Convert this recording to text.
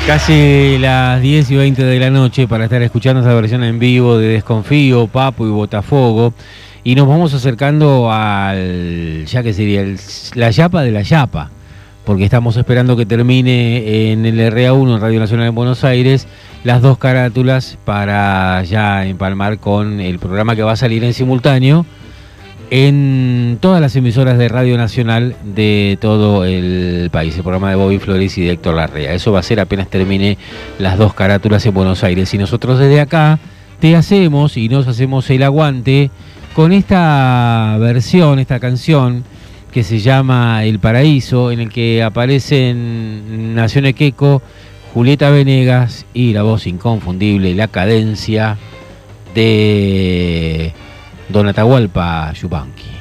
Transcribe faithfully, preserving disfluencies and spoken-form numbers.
Casi las diez y veinte de la noche para estar escuchando esta versión en vivo de Desconfío, Papo y Botafogo. Y nos vamos acercando al, ya que sería el, la yapa de la yapa, porque estamos esperando que termine en el R A uno, en Radio Nacional de Buenos Aires, las dos carátulas para ya empalmar con el programa que va a salir en simultáneo en todas las emisoras de Radio Nacional de todo el país, el programa de Bobby Flores y de Héctor Larrea. Eso va a ser apenas termine las dos carátulas en Buenos Aires. Y nosotros desde acá te hacemos y nos hacemos el aguante con esta versión, esta canción que se llama El Paraíso, en el que aparecen Nación Queco, Julieta Venegas y la voz inconfundible, la cadencia de Don Atahualpa Yupanqui.